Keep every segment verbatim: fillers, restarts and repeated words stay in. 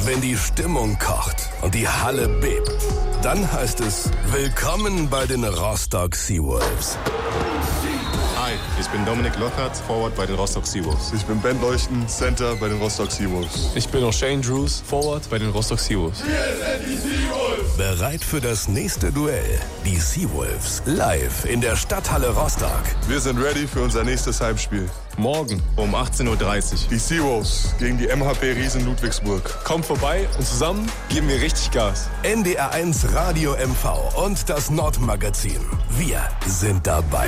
Wenn die Stimmung kocht und die Halle bebt, dann heißt es Willkommen bei den Rostock Seawolves. Hi, ich bin Dominik Lockhart, Forward bei den Rostock Seawolves. Ich bin Ben Leuchten, Center bei den Rostock Seawolves. Ich bin auch Shane Drews, Forward bei den Rostock Seawolves. Wir sind die Seawolves. Bereit für das nächste Duell. Die Seawolves live in der Stadthalle Rostock. Wir sind ready für unser nächstes Heimspiel. Morgen um achtzehn Uhr dreißig. Die Seawolves gegen die M H P Riesen Ludwigsburg. Kommt vorbei und zusammen geben wir richtig Gas. N D R eins Radio M V und das Nordmagazin. Wir sind dabei.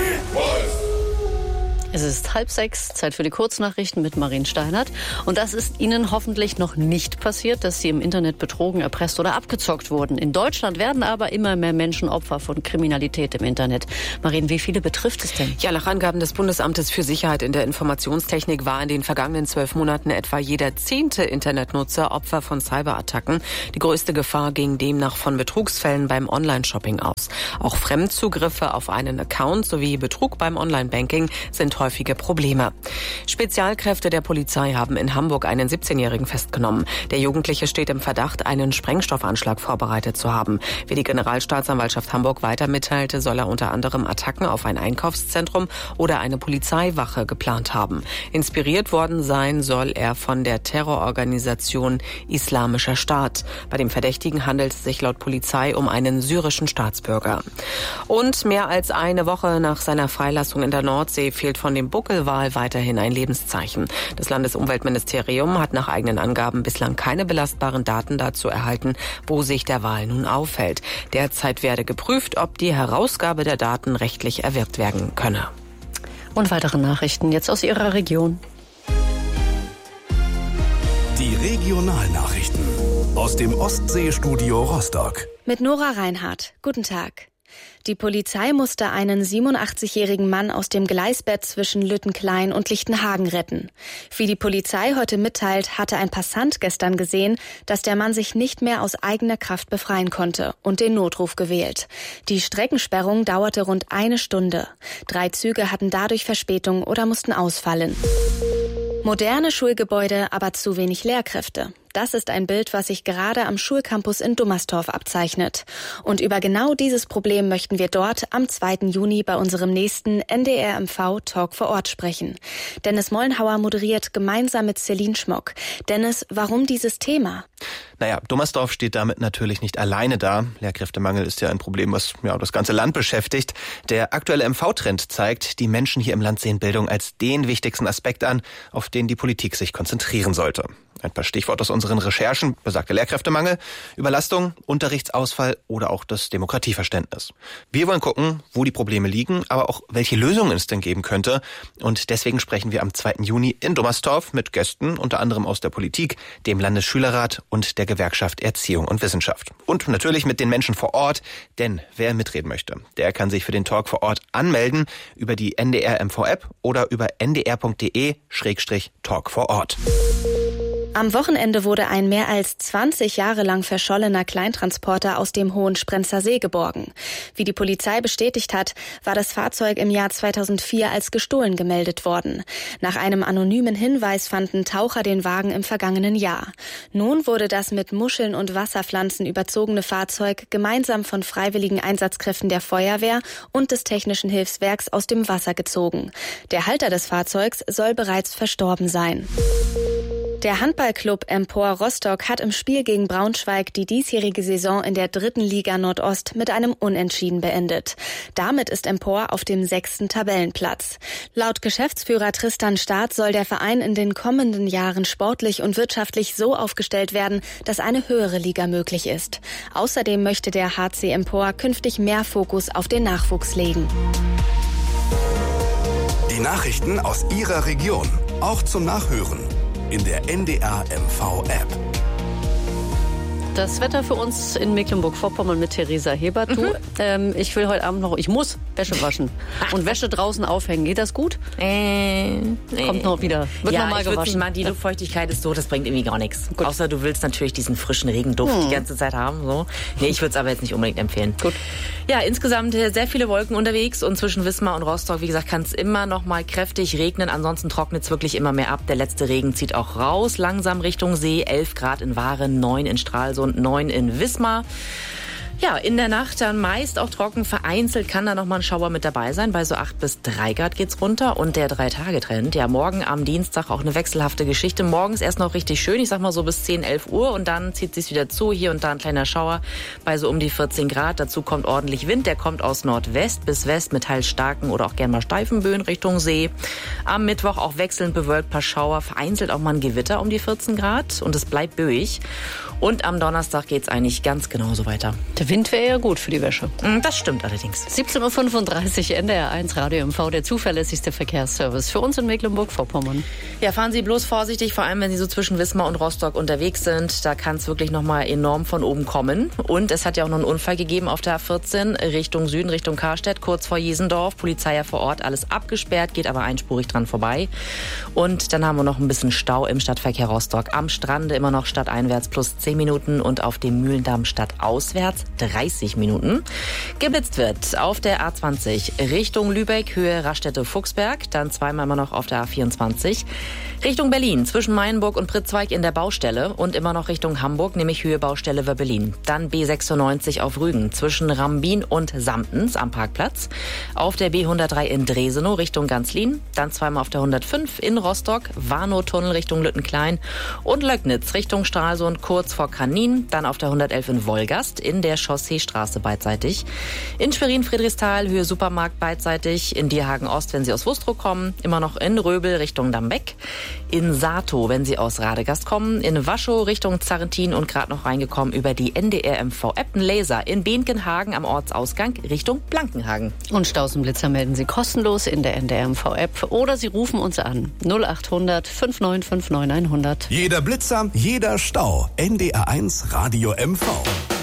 Es ist halb sechs, Zeit für die Kurznachrichten mit Marien Steinert. Und das ist Ihnen hoffentlich noch nicht passiert, dass Sie im Internet betrogen, erpresst oder abgezockt wurden. In Deutschland werden aber immer mehr Menschen Opfer von Kriminalität im Internet. Marien, wie viele betrifft es denn? Ja, nach Angaben des Bundesamtes für Sicherheit in der Informationstechnik war in den vergangenen zwölf Monaten etwa jeder zehnte Internetnutzer Opfer von Cyberattacken. Die größte Gefahr ging demnach von Betrugsfällen beim Online-Shopping aus. Auch Fremdzugriffe auf einen Account sowie Betrug beim Online-Banking sind häufige Probleme. Spezialkräfte der Polizei haben in Hamburg einen siebzehnjährigen festgenommen. Der Jugendliche steht im Verdacht, einen Sprengstoffanschlag vorbereitet zu haben. Wie die Generalstaatsanwaltschaft Hamburg weiter mitteilte, soll er unter anderem Attacken auf ein Einkaufszentrum oder eine Polizeiwache geplant haben. Inspiriert worden sein soll er von der Terrororganisation Islamischer Staat. Bei dem Verdächtigen handelt es sich laut Polizei um einen syrischen Staatsbürger. Und mehr als eine Woche nach seiner Freilassung in der Nordsee fehlt von dem Buckelwal weiterhin ein Lebenszeichen. Das Landesumweltministerium hat nach eigenen Angaben bislang keine belastbaren Daten dazu erhalten, wo sich der Wal nun aufhält. Derzeit werde geprüft, ob die Herausgabe der Daten rechtlich erwirkt werden könne. Und weitere Nachrichten jetzt aus Ihrer Region. Die Regionalnachrichten aus dem Ostseestudio Rostock. Mit Nora Reinhardt. Guten Tag. Die Polizei musste einen siebenundachtzigjährigen Mann aus dem Gleisbett zwischen Lüttenklein und Lichtenhagen retten. Wie die Polizei heute mitteilt, hatte ein Passant gestern gesehen, dass der Mann sich nicht mehr aus eigener Kraft befreien konnte und den Notruf gewählt. Die Streckensperrung dauerte rund eine Stunde. Drei Züge hatten dadurch Verspätung oder mussten ausfallen. Moderne Schulgebäude, aber zu wenig Lehrkräfte. Das ist ein Bild, was sich gerade am Schulcampus in Dummerstorf abzeichnet. Und über genau dieses Problem möchten wir dort am zweiten Juni bei unserem nächsten N D R M V Talk vor Ort sprechen. Dennis Mollenhauer moderiert gemeinsam mit Celine Schmock. Dennis, warum dieses Thema? Naja, Dummersdorf steht damit natürlich nicht alleine da. Lehrkräftemangel ist ja ein Problem, was ja das ganze Land beschäftigt. Der aktuelle M V-Trend zeigt, die Menschen hier im Land sehen Bildung als den wichtigsten Aspekt an, auf den die Politik sich konzentrieren sollte. Ein paar Stichworte aus unseren Recherchen: besagter Lehrkräftemangel, Überlastung, Unterrichtsausfall oder auch das Demokratieverständnis. Wir wollen gucken, wo die Probleme liegen, aber auch welche Lösungen es denn geben könnte. Und deswegen sprechen wir am zweiten Juni in Dummersdorf mit Gästen, unter anderem aus der Politik, dem Landesschülerrat und der Gewerkschaft Erziehung und Wissenschaft. Und natürlich mit den Menschen vor Ort, denn wer mitreden möchte, der kann sich für den Talk vor Ort anmelden über die N D R M V-App oder über n d r punkt d e Schrägstrich Talk vor Ort. Am Wochenende wurde ein mehr als zwanzig Jahre lang verschollener Kleintransporter aus dem Hohensprenzer See geborgen. Wie die Polizei bestätigt hat, war das Fahrzeug im Jahr zweitausendvier als gestohlen gemeldet worden. Nach einem anonymen Hinweis fanden Taucher den Wagen im vergangenen Jahr. Nun wurde das mit Muscheln und Wasserpflanzen überzogene Fahrzeug gemeinsam von freiwilligen Einsatzkräften der Feuerwehr und des Technischen Hilfswerks aus dem Wasser gezogen. Der Halter des Fahrzeugs soll bereits verstorben sein. Der Handballclub Empor Rostock hat im Spiel gegen Braunschweig die diesjährige Saison in der dritten Liga Nordost mit einem Unentschieden beendet. Damit ist Empor auf dem sechsten Tabellenplatz. Laut Geschäftsführer Tristan Staat soll der Verein in den kommenden Jahren sportlich und wirtschaftlich so aufgestellt werden, dass eine höhere Liga möglich ist. Außerdem möchte der H C Empor künftig mehr Fokus auf den Nachwuchs legen. Die Nachrichten aus Ihrer Region, auch zum Nachhören in der N D R M V-App. Das Wetter für uns in Mecklenburg-Vorpommern mit Theresa Hebert. Du, mhm. ähm, ich will heute Abend noch, ich muss Wäsche waschen und Wäsche draußen aufhängen. Geht das gut? Äh, Kommt noch wieder. Wird ja, nochmal gewaschen. Mal, die Luftfeuchtigkeit ist so, das bringt irgendwie gar nichts. Gut. Außer du willst natürlich diesen frischen Regenduft hm. die ganze Zeit haben. So. Nee, ich würde es aber jetzt nicht unbedingt empfehlen. Gut. Ja, insgesamt sehr viele Wolken unterwegs und zwischen Wismar und Rostock, wie gesagt, kann es immer noch mal kräftig regnen. Ansonsten trocknet es wirklich immer mehr ab. Der letzte Regen zieht auch raus, langsam Richtung See. elf Grad in Waren, neun in Stralsund, neun in Wismar. Ja, in der Nacht dann meist auch trocken. Vereinzelt kann da noch mal ein Schauer mit dabei sein. Bei so acht bis drei Grad geht's runter. Und der Drei-Tage-Trend, ja, morgen am Dienstag auch eine wechselhafte Geschichte. Morgens erst noch richtig schön, ich sag mal so bis zehn, elf Uhr. Und dann zieht sich's wieder zu. Hier und da ein kleiner Schauer bei so um die vierzehn Grad. Dazu kommt ordentlich Wind. Der kommt aus Nordwest bis West mit teils starken oder auch gern mal steifen Böen Richtung See. Am Mittwoch auch wechselnd bewölkt, paar Schauer. Vereinzelt auch mal ein Gewitter um die vierzehn Grad. Und es bleibt böig. Und am Donnerstag geht's eigentlich ganz genauso weiter. Der Wind wäre ja gut für die Wäsche. Das stimmt allerdings. siebzehn Uhr fünfunddreißig, N D R eins Radio M V, der zuverlässigste Verkehrsservice für uns in Mecklenburg-Vorpommern. Ja, fahren Sie bloß vorsichtig, vor allem wenn Sie so zwischen Wismar und Rostock unterwegs sind. Da kann es wirklich nochmal enorm von oben kommen. Und es hat ja auch noch einen Unfall gegeben auf der A vierzehn Richtung Süden, Richtung Karstedt, kurz vor Jesendorf. Polizei ja vor Ort, alles abgesperrt, geht aber einspurig dran vorbei. Und dann haben wir noch ein bisschen Stau im Stadtverkehr Rostock. Am Strande immer noch stadteinwärts plus zehn Minuten und auf dem Mühlendamm stadtauswärts dreißig Minuten. Geblitzt wird auf der A zwanzig Richtung Lübeck, Höhe Raststätte-Fuchsberg, dann zweimal immer noch auf der A vierundzwanzig Richtung Berlin, zwischen Meienburg und Pritzweig in der Baustelle und immer noch Richtung Hamburg, nämlich Höhe Baustelle Wöbbelin. Dann B sechsundneunzig auf Rügen, zwischen Rambin und Samtens am Parkplatz. Auf der B hundertdrei in Dresenow Richtung Ganzlin, dann zweimal auf der hundertfünf in Rostock, Warnow-Tunnel Richtung Lüttenklein und Löcknitz Richtung Stralsund kurz vor Kanin, dann auf der hundertelf in Wolgast in der Chausseestraße beidseitig. In Schwerin-Friedrichsthal, Höhe Supermarkt beidseitig. In Dierhagen-Ost, wenn Sie aus Wustrow kommen. Immer noch in Röbel Richtung Dambeck. In Sato, wenn Sie aus Radegast kommen. In Waschow Richtung Zarrentin und gerade noch reingekommen über die N D R M V-App. Ein Laser in Behnkenhagen am Ortsausgang Richtung Blankenhagen. Und Stausenblitzer melden Sie kostenlos in der N D R M V-App oder Sie rufen uns an. null acht hundert fünf neun fünf neun hundert. Jeder Blitzer, jeder Stau. N D R eins Radio M V.